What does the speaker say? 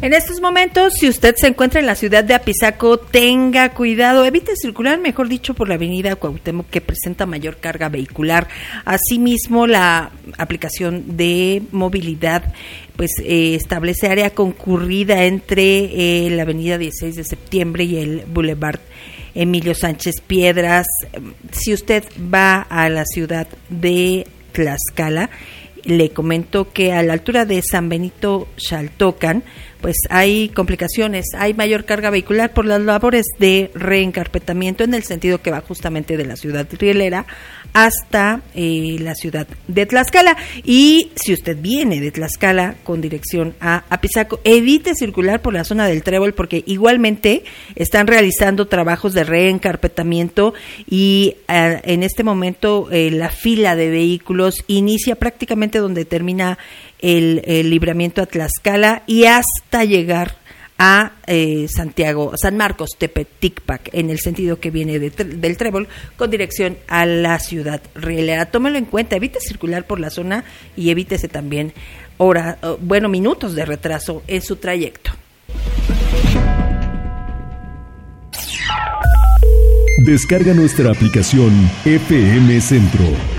En estos momentos, si usted se encuentra en la ciudad de Apizaco, tenga cuidado, evite circular, mejor dicho, por la avenida Cuauhtémoc, que presenta mayor carga vehicular. Asimismo, la aplicación de movilidad pues establece área concurrida entre la avenida 16 de septiembre y el Boulevard Emilio Sánchez Piedras. Si usted va a la ciudad de Tlaxcala, le comento que a la altura de San Benito Xaltocan, pues hay complicaciones, hay mayor carga vehicular por las labores de reencarpetamiento en el sentido que va justamente de la ciudad rielera hasta la ciudad de Tlaxcala. Y si usted viene de Tlaxcala con dirección a Apizaco, evite circular por la zona del Trébol, porque igualmente están realizando trabajos de reencarpetamiento y en este momento la fila de vehículos inicia prácticamente donde termina el libramiento a Tlaxcala y hasta llegar a San Marcos Tepeticpac, en el sentido que viene del Trébol con dirección a la ciudad rielera. Tómelo en cuenta, evite circular por la zona y evítese también minutos de retraso en su trayecto. Descarga nuestra aplicación FM Centro.